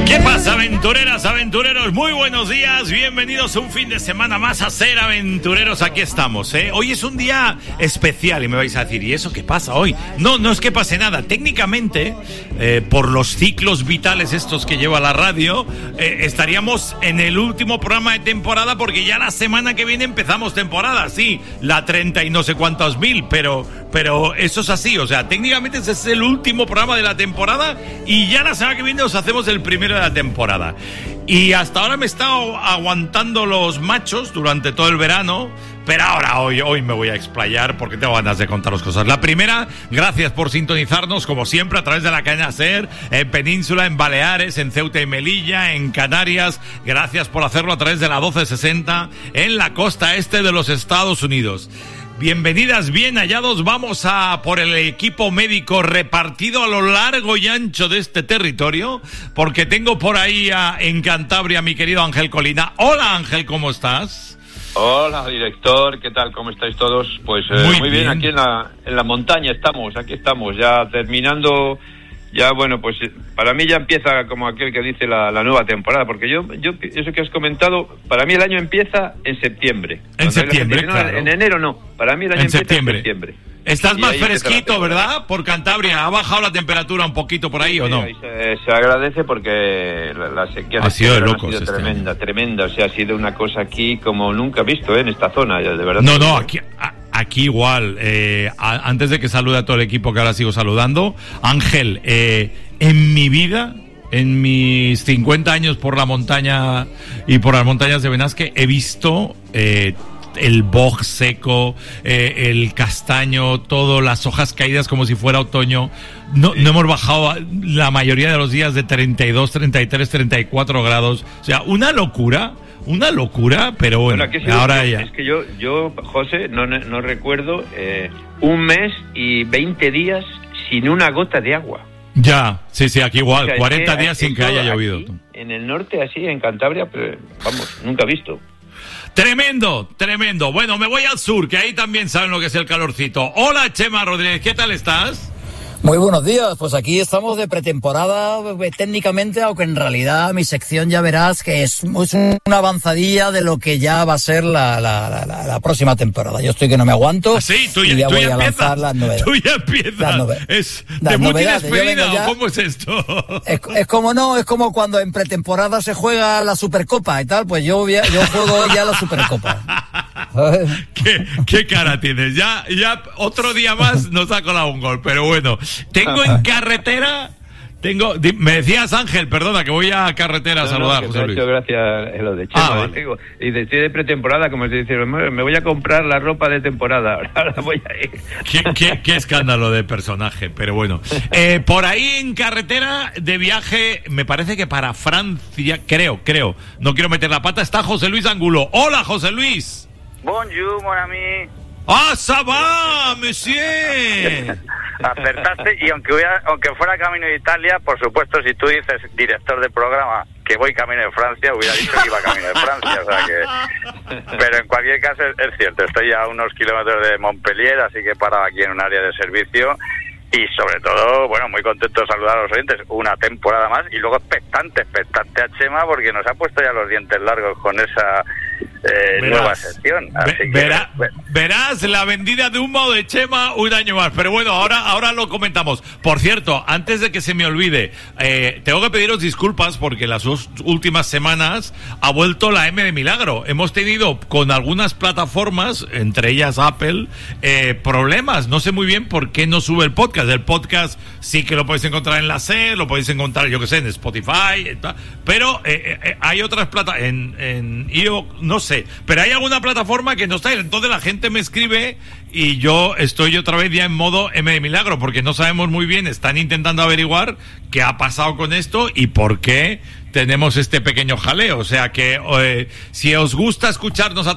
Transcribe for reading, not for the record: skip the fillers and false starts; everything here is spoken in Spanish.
¿Qué pasa, aventureras, aventureros? Muy buenos días, bienvenidos a un fin de semana más a Ser Aventureros. Aquí estamos, ¿eh? Hoy es un día especial y me vais a decir, ¿y eso qué pasa hoy? No es que pase nada. Técnicamente, por los ciclos vitales estos que lleva la radio, estaríamos en el último programa de temporada, porque ya la semana que viene empezamos temporada, sí, la 30 y no sé cuántos mil, pero eso es así, o sea, técnicamente ese es el último programa de la temporada y ya la semana que viene os hacemos el primero de la temporada. Y hasta ahora me he estado aguantando los machos durante todo el verano, pero ahora hoy me voy a explayar porque tengo ganas de contaros cosas. La primera, gracias por sintonizarnos como siempre a través de la cadena SER, en Península, en Baleares, en Ceuta y Melilla, en Canarias. Gracias por hacerlo a través de la 1260 en la costa este de los Estados Unidos. Bienvenidas, bien hallados. Vamos a por el equipo médico repartido a lo largo y ancho de este territorio, porque tengo por ahí en Cantabria a mi querido Ángel Colina. Hola, Ángel, ¿cómo estás? Hola, director, ¿qué tal? ¿Cómo estáis todos? Pues muy bien, aquí en la montaña aquí estamos, ya terminando. Ya, bueno, pues para mí ya empieza como aquel que dice la nueva temporada, porque yo eso que has comentado, para mí el año empieza en septiembre. En septiembre, claro. En enero no, para mí el año empieza en septiembre. Estás más fresquito, ¿verdad? Por Cantabria, ¿ha bajado la temperatura un poquito por ahí o no? Se agradece porque la sequía ha sido de locos, tremenda, o sea, ha sido una cosa aquí como nunca visto, en esta zona, de verdad. No, aquí igual, antes de que salude a todo el equipo, que ahora sigo saludando, Ángel, en mi vida, en mis 50 años por la montaña y por las montañas de Benasque, he visto el boj seco, el castaño, todo, las hojas caídas como si fuera otoño. No hemos bajado la mayoría de los días de 32, 33, 34 grados. O sea, una locura, pero bueno, ahora ya. Es que yo José, no recuerdo un mes y 20 días sin una gota de agua. Ya, sí, aquí igual, o sea, 40 días sin que haya llovido. En el norte, así, en Cantabria, pero, vamos, nunca visto. Tremendo. Bueno, me voy al sur, que ahí también saben lo que es el calorcito. Hola, Chema Rodríguez, ¿qué tal estás? Muy buenos días, pues aquí estamos de pretemporada técnicamente, aunque en realidad mi sección ya verás que es una avanzadilla de lo que ya va a ser la próxima temporada. Yo estoy que no me aguanto. Sí, tú ya voy a lanzar las novedades. Tú ya empiezas. ¿Es debut y despedida o cómo es esto? Es como cuando en pretemporada se juega la Supercopa y tal, pues yo juego ya la Supercopa. ¿Qué cara tienes? Ya otro día más nos ha colado un gol, pero bueno. Tengo en carretera, me decías, Ángel, perdona, que voy a carretera a saludar, José Luis. Gracias, lo de Chema. Vale. Y estoy de pretemporada, como se dice, me voy a comprar la ropa de temporada, ahora voy a ir. Qué escándalo de personaje, pero bueno. Por ahí en carretera de viaje, me parece que para Francia, creo, no quiero meter la pata, está José Luis Angulo. Hola, José Luis. Bonjour, mon ami. ¡Ah, ça va, monsieur! Acertaste, y aunque fuera camino de Italia, por supuesto, si tú dices director de programa que voy camino de Francia, hubiera dicho que iba camino de Francia, o sea que... Pero en cualquier caso es cierto, estoy a unos kilómetros de Montpellier, así que he parado aquí en un área de servicio y sobre todo, bueno, muy contento de saludar a los oyentes, una temporada más, y luego expectante a Chema, porque nos ha puesto ya los dientes largos con esa... nueva sección. Verás la vendida de humo de Chema un año más. Pero bueno, ahora lo comentamos. Por cierto, antes de que se me olvide, tengo que pediros disculpas porque las últimas semanas ha vuelto la M de Milagro. Hemos tenido con algunas plataformas, entre ellas Apple, problemas. No sé muy bien por qué no sube el podcast. El podcast sí que lo podéis encontrar en la SER, lo podéis encontrar, yo que sé, en Spotify, pero hay otras plataformas en IO, no sé, pero hay alguna plataforma que no está. Entonces la gente me escribe y yo estoy otra vez ya en modo M de Milagro, porque no sabemos muy bien, están intentando averiguar qué ha pasado con esto y por qué tenemos este pequeño jaleo. O sea que si os gusta escucharnos a